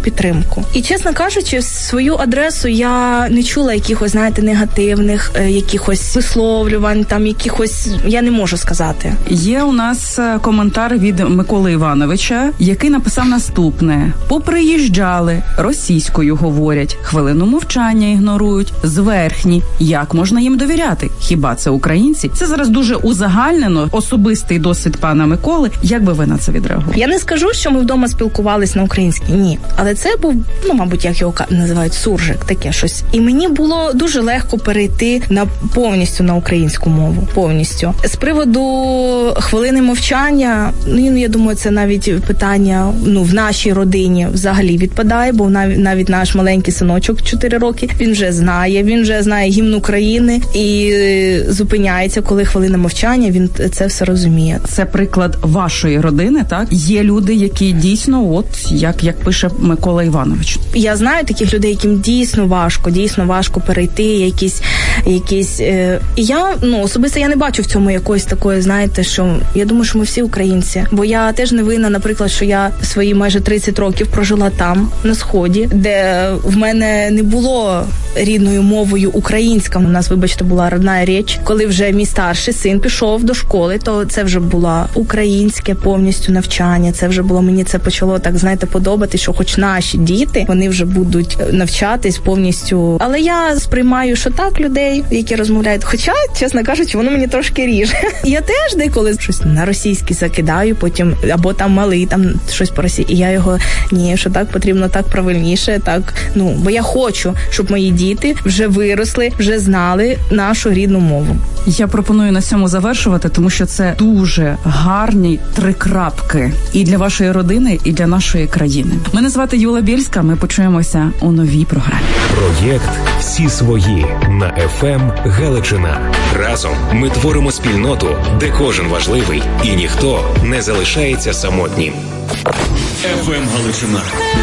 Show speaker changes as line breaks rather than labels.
підтримку. І, чесно кажучи, свою адресу я не чула якихось, знаєте, негативних, якихось висловлювань, там якихось, я не можу сказати.
Є у нас коментар від Миколи Івановича, який написав наступне. Поприїжджали, російською говорять, хвилину мовчання ігнорують, зверхні. Як можна їм довіряти? Хіба це українці? Це зараз дуже узагальнено, особистий досвід пана Миколи. Як би ви на це відреагували?
Я не скажу, що ми вдома спілкувались на українській, ні. Але це був, мабуть, як його називають, суржик, таке щось. І мені було дуже легко перейти повністю на українську мову. Повністю. З приводу хвилини мовчання, я думаю, це навіть питання, в нашій родині взагалі відпадає, бо навіть наш маленький синочок 4 роки, він вже знає гімн України і зупиняється, коли хвилина мовчання, він це все розуміє.
Це приклад вашої родини, так? Є люди, які дійсно, як пише Микола Іванович.
Я знаю таких людей, яким дійсно важко перейти, якісь я, особисто я не бачу в цьому якоїсь такої, знаєте, що я думаю, що ми всі українці, бо я теж не винна, наприклад, що я свої майже 30 років прожила там, на Сході, де в мене не було рідною мовою українська. У нас, вибачте, була родна річ. Коли вже мій старший син пішов до школи, то це вже було українське повністю навчання. Це вже було, мені це почало так, знаєте, подобати, що хоч наші діти, вони вже будуть навчатись повністю. Але я сприймаю, що так, людей, які розмовляють. Хоча, чесно кажучи, воно мені трошки ріже. Я теж деколи щось на російський закидаю, потім, або там малий, там щось по російськи. І я його, що так потрібно, так правильніше, так, бо я хочу, щоб мої діти вже виросли, вже знали нашу рідну мову.
Я пропоную на цьому завершувати, тому що це дуже гарні 3 крапки і для вашої родини, і для нашої країни. Мене звати Юла Бєльська, ми почуємося у новій програмі.
Проєкт «Всі свої» на ФМ Галичина. Разом ми творимо спільноту, де кожен важливий і ніхто не залишається самотнім.
ФМ Галичина.